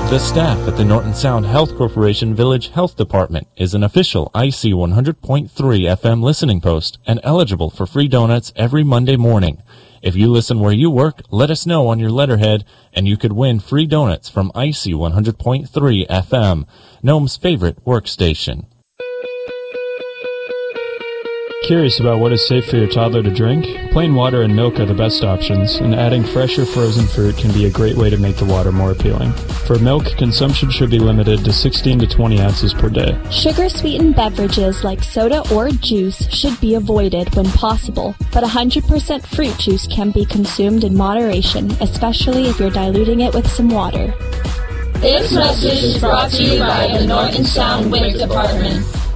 The staff at the Norton Sound Health Corporation Village Health Department is an official IC 100.3 FM listening post and eligible for free donuts every Monday morning. If you listen where you work, let us know on your letterhead, and you could win free donuts from IC 100.3 FM, Nome's favorite workstation. Curious about what is safe for your toddler to drink? Plain water and milk are the best options, and adding fresh or frozen fruit can be a great way to make the water more appealing. For milk, consumption should be limited to 16 to 20 ounces per day. Sugar-sweetened beverages like soda or juice should be avoided when possible, but 100% fruit juice can be consumed in moderation, especially if you're diluting it with some water. This message is brought to you by the Norton Sound WIC Department.